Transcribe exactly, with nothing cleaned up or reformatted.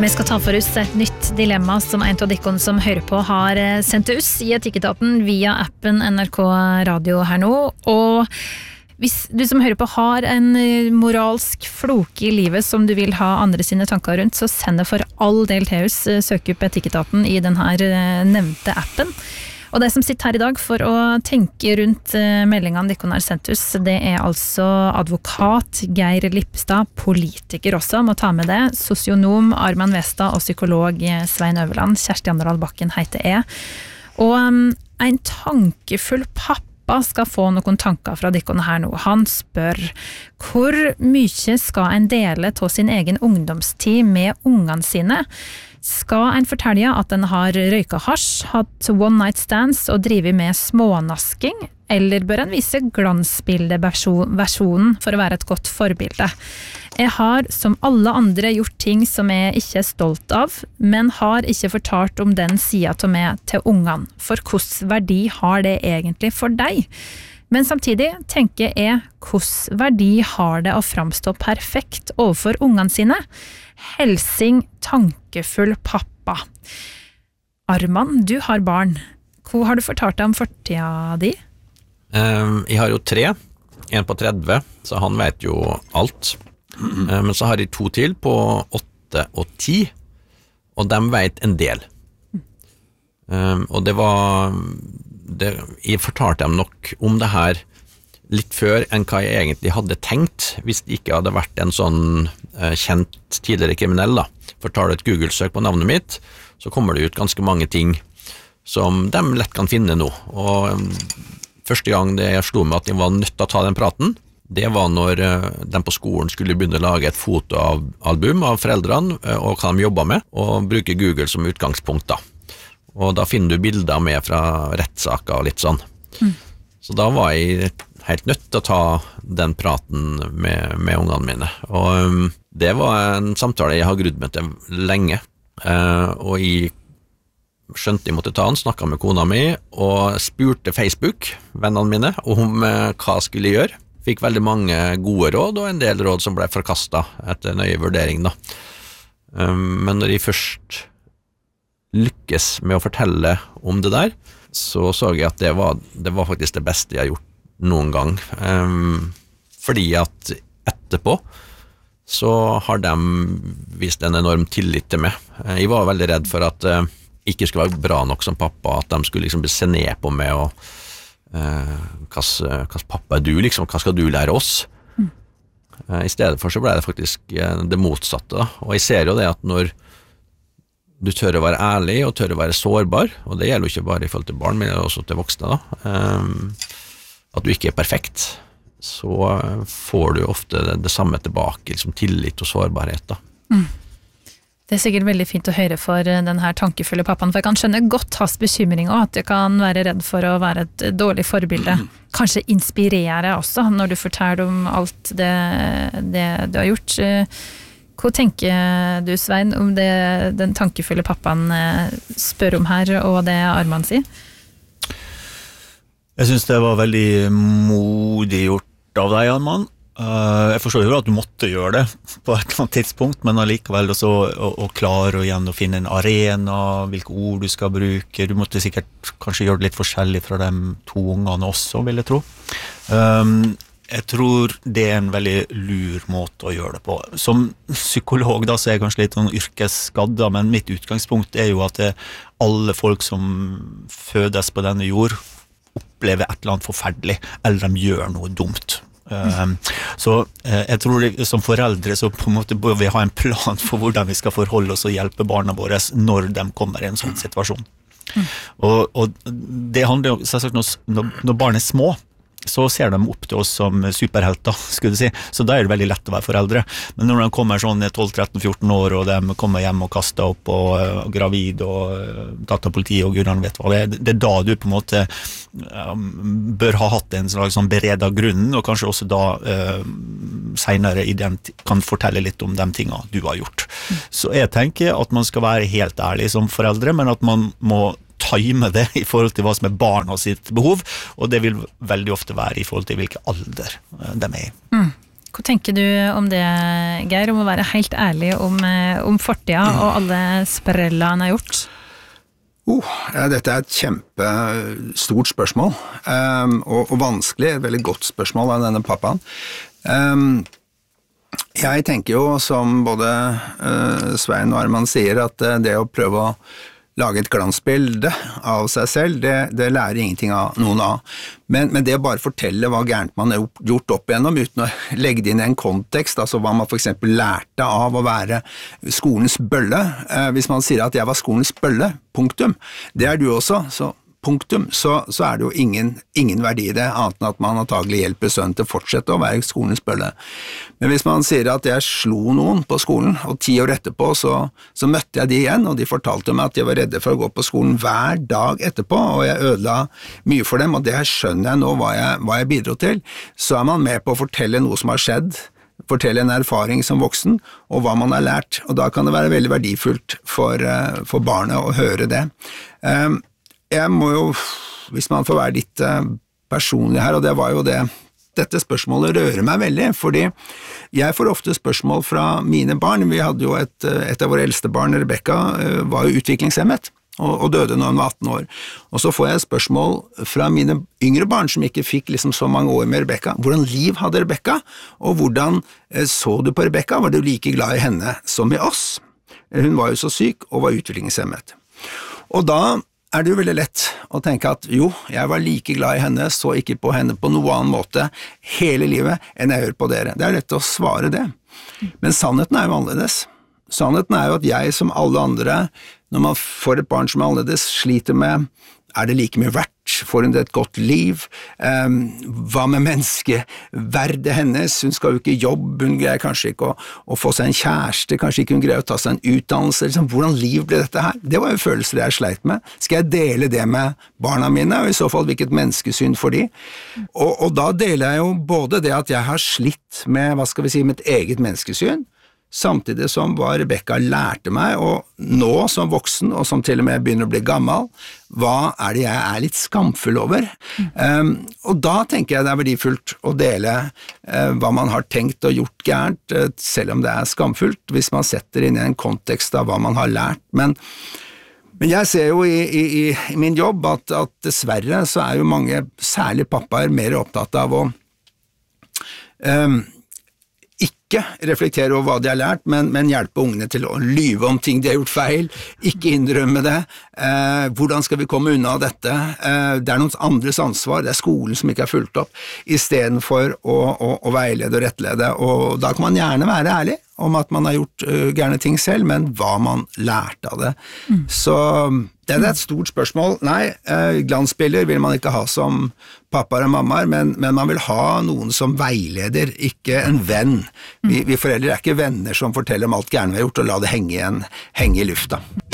Vi skal ta for oss et nytt dilemma som en av dikkene som hører på har sendt oss i Etikketaten via appen N R K Radio her nå. Og hvis du som hører på har en moralsk floke i livet som du vil ha andre sine tanker rundt, så send det for all del til oss. Søk opp Etikketaten i den her nevnte appen. Og det som sitter her i dag for å tenke rundt meldingene dikkene har sendt oss, det er altså advokat Geir Lippstad, politiker også, må ta med det, sosionom Arman Westad og psykolog Svein Øverland. Kjersti Anderdal Bakken heter jeg. Og um, en tankefull pappa skal få noen tanker fra dikkene her nå. Han spør, hvor mye skal en dele av sin egen ungdomstid med ungene sine? Skal en fortelle at en har røyka hasj, hatt one night stands og drivet med smånasking, eller bør en vise glansbildeversjonen for å være et godt forbilde? Jeg har som alle andre gjort ting som jeg ikke er stolt av, men har ikke fortalt om den siden til meg til ungene. For hvordan verdi har det egentlig for deg? Men samtidig tenker jeg, hvordan verdi har det å framstå perfekt overfor ungene sine? Helsing tankefull pappa. Arman, du har barn. Hva har du fortalt deg om fortida di? Um, jeg har jo tre. En på tretti, så han vet jo alt. Mm-hmm. Um, men så har jeg to til på åtte og ti, og de vet en del. Um, og det var det, jeg fortalte dem nok om det her litt før enn hva jeg egentlig hadde tenkt, hvis det ikke hadde vært en sånn eh, kjent tidligere kriminell da. For tar du et Google-søk på navnet mitt, så kommer det ut ganske mange ting som de lett kan finne nå. Og um, første gang det jeg slo med at de var nødt til å ta den praten, det var når uh, de på skolen skulle begynne å lage et fotoalbum av foreldrene uh, og hva de jobbet med, og bruke Google som utgangspunkt da. Og da finner du bilder med fra rettssaker og litt sånn. Mm. Så da var jeg helt nødt til å ta den praten med, med ungene mine. Og um, det var en samtale jeg har grudd meg til lenge. Uh, og jeg skjønte jeg måtte ta den, snakket med kona mi, og spurte Facebook-vennene mine om uh, hva jeg skulle gjøre. Fikk veldig mange gode råd, og en del råd som ble forkastet etter nøye vurdering da. Um, men når jeg først lykkes med å fortelle om det der, så så jeg at det var, det var faktisk det beste jeg har gjort noen gang. Um, fordi at etterpå så har de vist en enorm tillit til meg. Jeg var veldig redd for at jeg uh, ikke skulle være bra nok som pappa, at de skulle liksom se ned på meg og uh, hva pappa er du liksom, hva skal du lære oss? Mm. Uh, I stedet for så ble det faktisk uh, det motsatte da. Og jeg ser jo det at når du tør å være ærlig og tør å være sårbar, og det gjelder jo ikke bare i forhold til barn, men også til voksne da, um, at du ikke er perfekt, så får du ofte det, det samme tilbake, liksom tillit og sårbarhet da. Mm. Det er sikkert veldig fint å høre for den her tankefulle pappaen, for jeg kan skjønne godt hans bekymring og at du kan være redd for å være et dårlig forbilde. Kanskje inspirere også, når du forteller om alt det, det du har gjort. Hva tenker du, Svein, om det den tankefulle pappaen spør om her, og det Arman sier? Jeg synes det var veldig modig gjort av deg, Arman. Jeg forstår jo at du måtte gjøre det på et eller annet tidspunkt, men allikevel også å, å klare å igjen å finne en arena, hvilke ord du skal bruke. Du måtte sikkert kanskje gjøre det litt forskjellig fra de to ungene også, vil jeg tro. Um, Jeg tror det er en veldig lur måte å gjøre det på. Som psykolog da, så er jeg kanskje litt sånn yrkesskadda, men mitt utgangspunkt er jo at det, alle folk som fødes på denne jord opplever et eller annet forferdelig, eller de gjør noe dumt. Mm. Så jeg tror det, som foreldre så på en måte bør vi ha en plan for hvordan vi skal forholde oss og hjelpe barna våre når de kommer i en sånn situasjon. Mm. Og, og det handler jo selvsagt når, når barn er små, så ser de opp til oss som superhelter, skulle jeg si. Så da er det veldig lett å være foreldre. Men når de kommer sånn tolv, tretten, fjorten år, og de kommer hjem og kaster opp, og, og gravid, og uh, tatt av politiet, og gudene vet hva det er, det er da du på en måte um, bør ha hatt en slags sånn bereda grunnen, og kanskje også da uh, senere i den kan fortelle litt om de tingene du har gjort. Mm. Så jeg tenker at man skal være helt ærlig som foreldre, men at man må time det i forhold til hva som er barna sitt behov, og det vil veldig ofte være i forhold til hvilken alder de er i. Mm. Hva tenker du om det, Geir, om å være helt ærlig om, om fortida og alle sprella han har gjort? Oh, ja, dette er et kjempestort spørsmål, um, og, og vanskelig, et veldig godt spørsmål av denne pappaen. Um, jeg tenker jo, som både uh, Svein og Arman sier, at uh, det å prøve å lage et glansbilde av seg selv, det, det lærer ingenting av noen av. Men, men det å bare fortelle hva gærent man har gjort opp igjennom, uten å legge det inn i en kontekst, altså hva man for eksempel lærte av å være skolens bølle. Eh, hvis man sier at jeg var skolens bølle, punktum, det er du også, så punktum, så, så er det jo ingen, ingen verdi i det, annet enn at man antagelig hjelper sønnen til å fortsette å være skolens bølle. Men hvis man sier at jeg slo noen på skolen, og ti år etterpå så, så møtte jeg de igjen, og de fortalte meg at de var redde for å gå på skolen hver dag etterpå, og jeg ødela mye for dem, og det her skjønner jeg nå hva jeg, hva jeg bidro til, så er man med på å fortelle noe som har skjedd, fortelle en erfaring som voksen, og hva man har lært, og da kan det være veldig verdifullt for, for barnet å høre det. Um, Jeg må jo, hvis man får være litt personlig her, og det var jo det, dette spørsmålet rører meg veldig, fordi jeg får ofte spørsmål fra mine barn. Vi hadde jo et, et av våre eldste barn, Rebecca, var jo utviklingshemmet, og, og døde når hun var atten år. Og så får jeg spørsmål fra mine yngre barn, som ikke fikk liksom så mange år med Rebecca. Hvordan liv hadde Rebecca, og hvordan så du på Rebecca? Var du like glad i henne som i oss? Hun var jo så syk, og var utviklingshemmet. Og da er det jo veldig lett å tenke at jo, jeg var like glad i henne, så ikke på henne på noen annen måte hele livet enn jeg gjør på dere. Det er lett å svare det. Men sannheten er jo annerledes. Sannheten er jo at jeg som alle andre, når man får et barn som er annerledes, sliter med, er det like mye verdt? Får hun det et godt liv? Um, hva med menneskeverdet hennes? Hun skal jo ikke jobbe, hun greier kanskje ikke å, å få seg en kjæreste, kanskje ikke hun greier å ta seg en utdannelse. Liksom, hvordan liv ble dette her? Det var jo følelser jeg sleit med. Skal jeg dele det med barna mine, og i så fall hvilket menneskesyn for de? Og, og da deler jeg jo både det at jeg har slitt med, hva skal vi si, mitt eget menneskesyn, samtidig som hva Rebecca lærte meg, og nå som voksen, og som til og med begynner å bli gammel, hva er det jeg er litt skamfull over? Mm. Um, og da tenker jeg det er verdifullt å dele uh, hva man har tenkt og gjort gærent, uh, selv om det er skamfullt, hvis man setter inn i en kontekst av hva man har lært. Men, men jeg ser jo i, i, i min jobb at, at dessverre så er jo mange, særlig pappaer, mer opptatt av å um, ikke reflektere over hva de har lært, men, men hjelpe ungene til å lyve om ting de har gjort feil, ikke innrømme det. Eh, hvordan skal vi komme unna dette? Eh, det er noens andres ansvar, det er skolen som ikke har fulgt opp, i stedet for å, å, å veilede og rettlede. Og da kan man gjerne være ærlig om at man har gjort uh, gærne ting selv, men hva man lærte av det. Mm. Så det er et stort spørsmål. Nei, uh, glansbilder vil man ikke ha som pappaer og mammaer, men, men man vil ha noen som veileder, ikke en venn. Vi, vi foreldre er ikke venner som forteller om alt gærne vi har gjort, og la det henge, igjen, henge i lufta.